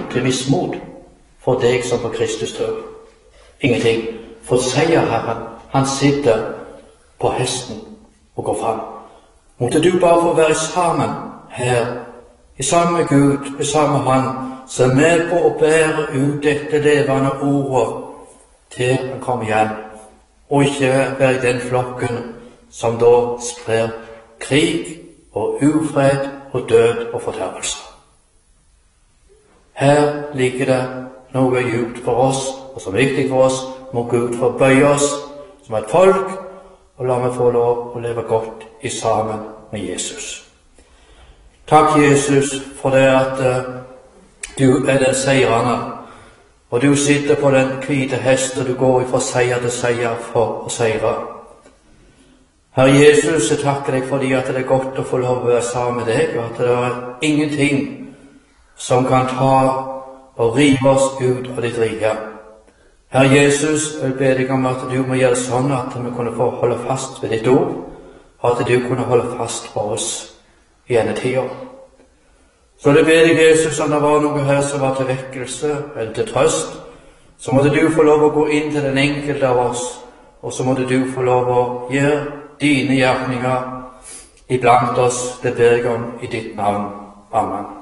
til mismot for deg som på Kristus tror. Ingenting. For seierherren, han sitter på hesten og går fram. Måtte du bare få være sammen her, i sammen med Gud, i sammen med Han, som er med på å bære ut dette levende ordet til han kommer igjen, og ikke være i den flokken som da sprer krig og ufred og død og fortærelse. Her ligger det noe djupt for oss, og som er viktig for oss. Må Gud forbøye oss som et folk, og la meg få lov å leve godt i sammen med Jesus. Takk, Jesus, for det at du er den seirende, og du sitter på den hvite hest, og du går fra seier til seier for å seire. Herre Jesus, jeg takker deg fordi at det er godt å få lov å være sammen med deg, og at det er ingenting som kan ta og rive oss ut av ditt rike. Herre Jesus, jeg ber deg om at du må gjøre det sånn at vi kunne få holde fast ved ditt ord, og at du kunne holde fast på oss i denne tida. Så det ber deg, Jesus, om det var noe her som var til vekkelse eller til trøst, så måtte du få lov å gå inn til den enkelte av oss, og så måtte du få lov å gjøre dine gjerninger iblant oss. Det ber jeg om i ditt navn. Amen.